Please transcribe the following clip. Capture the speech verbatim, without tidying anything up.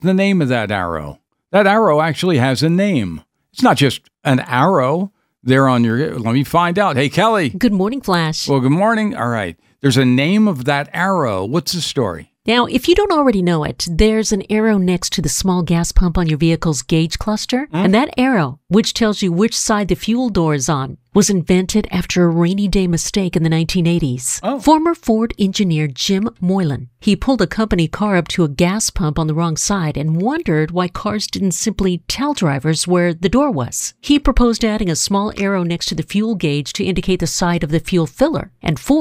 the name of that arrow? That arrow actually has a name. It's not just an arrow there on your... Let me find out. Hey, Kelly. Good morning, Flash. Well, good morning. All right. There's a name of that arrow. What's the story? Now, if you don't already know it, there's an arrow next to the small gas pump on your vehicle's gauge cluster. Mm. And that arrow, which tells you which side the fuel door is on, was invented after a rainy day mistake in the nineteen eighties. Oh. Former Ford engineer Jim Moylan, he pulled a company car up to a gas pump on the wrong side and wondered why cars didn't simply tell drivers where the door was. He proposed adding a small arrow next to the fuel gauge to indicate the side of the fuel filler, and Ford